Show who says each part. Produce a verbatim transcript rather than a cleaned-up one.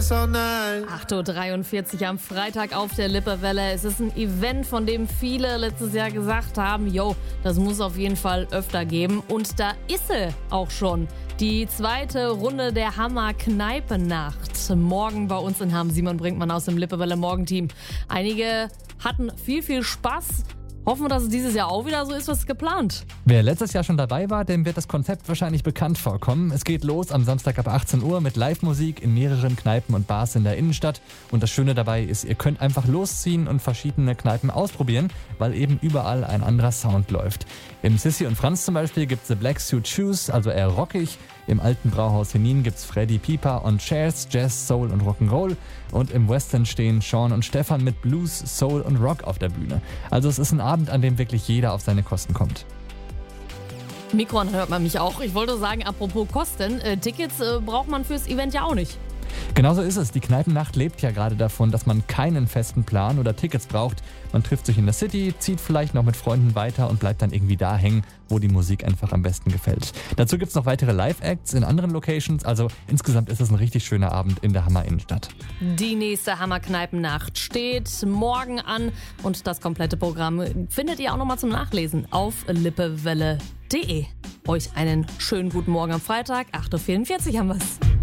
Speaker 1: all night.
Speaker 2: acht Uhr dreiundvierzig am Freitag auf der Lippewelle. Es ist ein Event, von dem viele letztes Jahr gesagt haben, yo, das muss auf jeden Fall öfter geben. Und da ist sie auch schon. Die zweite Runde der Hammer-Kneipe-Nacht. Morgen bei uns in Hamm. Simon Brinkmann aus dem Lippewelle-Morgenteam. Einige hatten viel, viel Spaß. Hoffen wir, dass es dieses Jahr auch wieder so ist, was geplant.
Speaker 3: Wer letztes Jahr schon dabei war, dem wird das Konzept wahrscheinlich bekannt vorkommen. Es geht los am Samstag ab achtzehn Uhr mit Live-Musik in mehreren Kneipen und Bars in der Innenstadt. Und das Schöne dabei ist, ihr könnt einfach losziehen und verschiedene Kneipen ausprobieren, weil eben überall ein anderer Sound läuft. Im Sissi und Franz zum Beispiel gibt es The Black Suit Shoes, also eher rockig. Im alten Brauhaus Henin gibt's Freddy Pieper on Chairs, Jazz, Soul und Rock'n'Roll. Und im Western stehen Sean und Stefan mit Blues, Soul und Rock auf der Bühne. Also es ist ein Abend, an dem wirklich jeder auf seine Kosten kommt.
Speaker 2: Mikro hört man mich auch. Ich wollte sagen, apropos Kosten, äh, Tickets äh, braucht man fürs Event ja auch nicht.
Speaker 3: Genauso ist es. Die Kneipennacht lebt ja gerade davon, dass man keinen festen Plan oder Tickets braucht. Man trifft sich in der City, zieht vielleicht noch mit Freunden weiter und bleibt dann irgendwie da hängen, wo die Musik einfach am besten gefällt. Dazu gibt es noch weitere Live-Acts in anderen Locations. Also insgesamt ist es ein richtig schöner Abend in der Hammer Innenstadt.
Speaker 2: Die nächste Hammer-Kneipen-Nacht steht morgen an und das komplette Programm findet ihr auch nochmal zum Nachlesen auf lippewelle punkt de. Euch einen schönen guten Morgen am Freitag. acht Uhr vierundvierzig haben wir's.